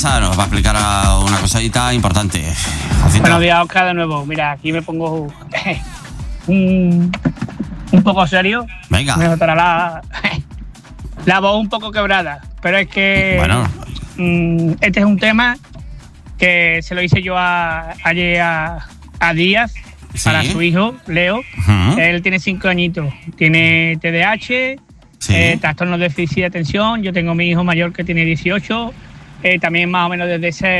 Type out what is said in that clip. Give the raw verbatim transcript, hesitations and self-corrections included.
casa nos va a explicar una cosadita importante. Jacito. Buenos días, Oscar, de nuevo. Mira, aquí me pongo un, un poco serio. Venga. Me notará la, la voz un poco quebrada, pero es que bueno. mm, este es un tema que se lo hice yo a, ayer a, a Díaz, sí, para su hijo, Leo. Uh-huh. Él tiene cinco añitos, tiene T D A H, sí, eh, trastorno de déficit de atención. Yo tengo mi hijo mayor que tiene dieciocho, eh, también más o menos desde ese